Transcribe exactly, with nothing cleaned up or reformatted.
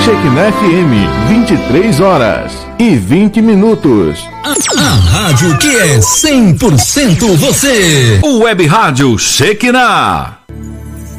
Shekinah F M, vinte e três horas e vinte minutos. A rádio que é cem por cento você. O Web Rádio Shekinah.